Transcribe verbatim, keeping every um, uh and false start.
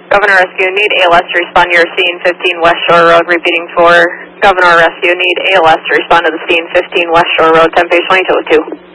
Governor Rescue, need A L S to respond to your scene fifteen West Shore Road. Repeating for Governor Rescue, need A L S to respond to the scene fifteen West Shore Road, ten page twenty-two oh two.